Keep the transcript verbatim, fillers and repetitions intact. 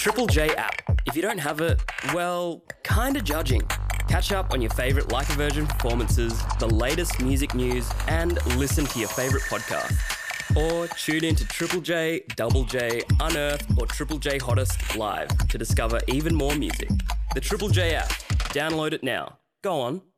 Triple J app. If you don't have it, well, kinda judging. Catch up on your favourite Like a Virgin performances, the latest music news, and listen to your favourite podcast. Or tune in to Triple J, Double J, Unearthed, or Triple J Hottest live to discover even more music. The Triple J app. Download it now. Go on,